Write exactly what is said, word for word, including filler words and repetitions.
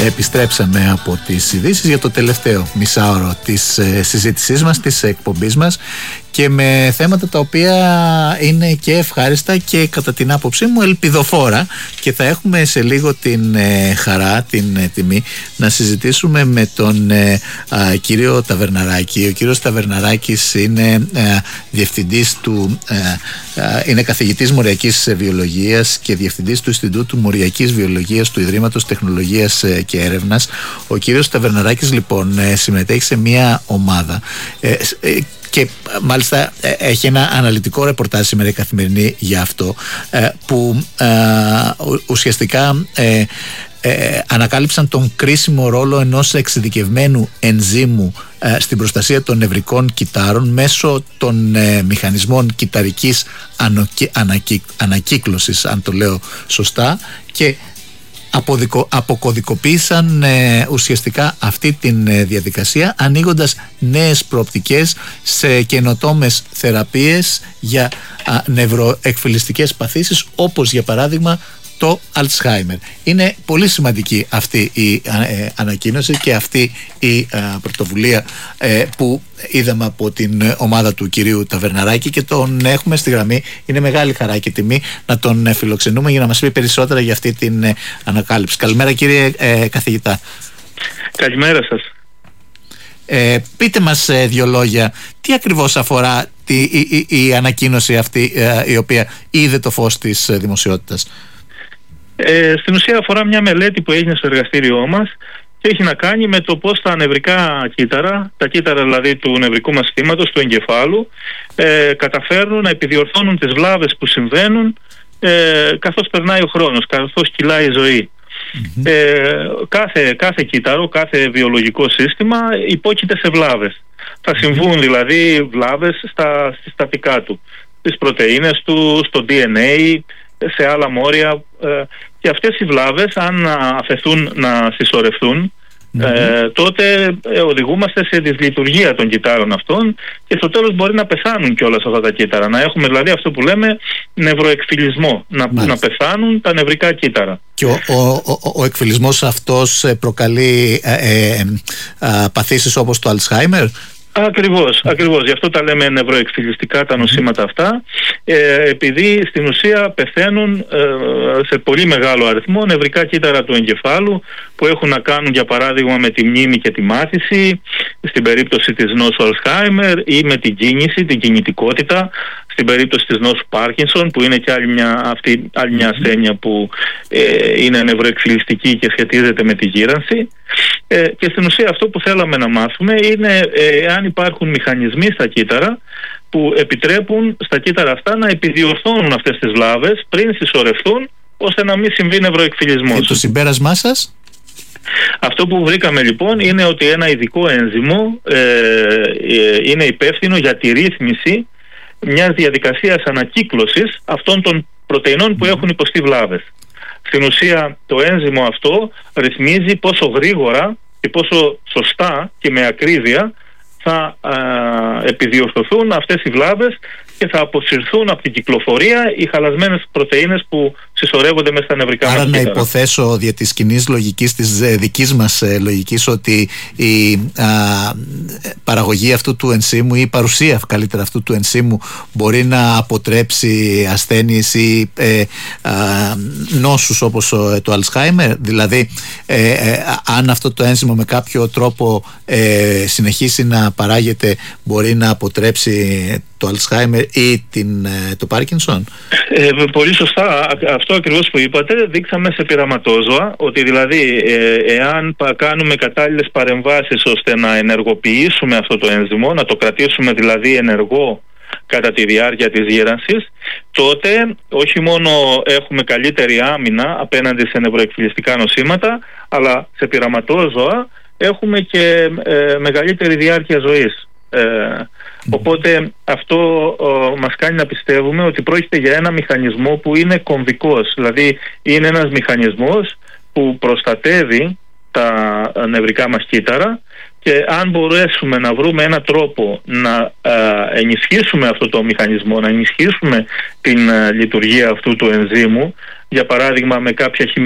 επιστρέψαμε από τις ειδήσεις για το τελευταίο μισάωρο της ε, συζήτησής μας, της εκπομπής μας, και με θέματα τα οποία είναι και ευχάριστα και κατά την άποψή μου ελπιδοφόρα, και θα έχουμε σε λίγο την ε, χαρά, την ε, τιμή να συζητήσουμε με τον ε, α, κύριο Ταβερναράκη. Ο κύριος Ταβερναράκης είναι ε, διευθυντής του ε, ε, είναι καθηγητής μοριακής βιολογίας και διευθυντής του Ινστιτούτου Μοριακής Βιολογίας του Ιδρύματος Τεχνολογίας ε, και Έρευνας. Ο κύριος Ταβερναράκης λοιπόν ε, συμμετέχει σε μια ομάδα ε, ε, και μάλιστα έχει ένα αναλυτικό ρεπορτάζ σήμερα η Καθημερινή για αυτό, που ουσιαστικά ανακάλυψαν τον κρίσιμο ρόλο ενός εξειδικευμένου ενζύμου στην προστασία των νευρικών κυτάρων μέσω των μηχανισμών κυταρικής ανακύκλωσης, αν το λέω σωστά, και Αποδικο, αποκωδικοποίησαν ε, ουσιαστικά αυτή τη ε, διαδικασία, ανοίγοντας νέες προοπτικές σε καινοτόμες θεραπείες για α, νευροεκφυλιστικές παθήσεις, όπως για παράδειγμα το Alzheimer. Είναι πολύ σημαντική αυτή η ε, ανακοίνωση και αυτή η ε, πρωτοβουλία ε, που είδαμε από την ομάδα του κυρίου Ταβερναράκη, και τον έχουμε στη γραμμή. Είναι μεγάλη χαρά και τιμή να τον φιλοξενούμε για να μας πει περισσότερα για αυτή την ε, ανακάλυψη. Καλημέρα κύριε ε, καθηγητά. Καλημέρα σας. Ε, πείτε μας ε, δύο λόγια, τι ακριβώς αφορά τη, η, η, η ανακοίνωση αυτή ε, η οποία είδε το φως της ε, δημοσιότητας. Ε, στην ουσία αφορά μια μελέτη που έγινε στο εργαστήριό μας και έχει να κάνει με το πώς τα νευρικά κύτταρα, τα κύτταρα δηλαδή του νευρικού μας συστήματος, του εγκεφάλου, ε, καταφέρνουν να επιδιορθώνουν τις βλάβες που συμβαίνουν ε, καθώς περνάει ο χρόνος, καθώς κυλάει η ζωή. Mm-hmm. Ε, κάθε, κάθε κύτταρο, κάθε βιολογικό σύστημα υπόκειται σε βλάβες. Θα συμβούν δηλαδή βλάβες στα συστατικά του, στις πρωτεΐνες του, στο ντι εν έι, σε άλλα μόρια, ε, και αυτές οι βλάβες, αν αφαιθούν να συσσωρευτούν, mm-hmm. ε, τότε ε, οδηγούμαστε σε δυσλειτουργία των κυτάρων αυτών και στο τέλος μπορεί να πεθάνουν κιόλας αυτά τα κύτταρα. Να έχουμε δηλαδή αυτό που λέμε νευροεκφυλισμό, να, να πεθάνουν τα νευρικά κύτταρα. Και ο, ο, ο, ο εκφυλισμός αυτός προκαλεί ε, ε, ε, παθήσεις όπως το Alzheimer? Ακριβώς, ακριβώς. Γι' αυτό τα λέμε νευροεκφυλιστικά τα νοσήματα αυτά, ε, επειδή στην ουσία πεθαίνουν ε, σε πολύ μεγάλο αριθμό νευρικά κύτταρα του εγκεφάλου που έχουν να κάνουν για παράδειγμα με τη μνήμη και τη μάθηση, στην περίπτωση της νόσου Alzheimer, ή με την κίνηση, την κινητικότητα, στην περίπτωση της νόσου Πάρκινσον, που είναι και άλλη μια, αυτή, άλλη μια ασθένεια που ε, είναι νευροεκφυλιστική και σχετίζεται με τη γύρανση. Ε, και στην ουσία αυτό που θέλαμε να μάθουμε είναι ε, αν υπάρχουν μηχανισμοί στα κύτταρα που επιτρέπουν στα κύτταρα αυτά να επιδιορθώνουν αυτές τις βλάβες πριν συσσωρευτούν, ώστε να μην συμβεί νευροεκφυλισμός. Και το συμπέρασμά σας? Αυτό που βρήκαμε λοιπόν είναι ότι ένα ειδικό ένζυμο ε, ε, είναι υπεύθυνο για τη ρύθμιση μιας διαδικασίας ανακύκλωσης αυτών των πρωτεϊνών που έχουν υποστεί βλάβες. Στην ουσία το ένζυμο αυτό ρυθμίζει πόσο γρήγορα και πόσο σωστά και με ακρίβεια θα α, επιδιορθωθούν αυτές οι βλάβες και θα αποσυρθούν από την κυκλοφορία οι χαλασμένες πρωτεΐνες που συσσωρεύονται μέσα στα νευρικά μας κύτταρα. Άρα να υποθέσω δια της κοινής λογικής, της δικής μας λογικής, ότι η α, παραγωγή αυτού του ενσύμου ή η παρουσία καλύτερα αυτού του ενσύμου μπορεί να αποτρέψει ασθένειες ή ε, α, νόσους όπως το Alzheimer. Δηλαδή ε, ε, αν αυτό το ένζυμο με κάποιο τρόπο ε, συνεχίσει να παράγεται, μπορεί να αποτρέψει το Alzheimer ή την, το Parkinson. Ε, πολύ σωστά. Αυτό ακριβώς που είπατε δείξαμε σε πειραματόζωα, ότι δηλαδή ε, εάν κάνουμε κατάλληλες παρεμβάσεις ώστε να ενεργοποιήσουμε αυτό το ένζυμο, να το κρατήσουμε δηλαδή ενεργό κατά τη διάρκεια της γύρανσης, τότε όχι μόνο έχουμε καλύτερη άμυνα απέναντι σε νευροεκφυλιστικά νοσήματα, αλλά σε πειραματόζωα έχουμε και ε, μεγαλύτερη διάρκεια ζωής. Ε, οπότε αυτό ο, μας κάνει να πιστεύουμε ότι πρόκειται για ένα μηχανισμό που είναι κομβικός, δηλαδή είναι ένας μηχανισμός που προστατεύει τα νευρικά μας κύτταρα, και αν μπορέσουμε να βρούμε έναν τρόπο να ε, ενισχύσουμε αυτό το μηχανισμό, να ενισχύσουμε την ε, λειτουργία αυτού του ενζύμου, για παράδειγμα με κάποια χημικά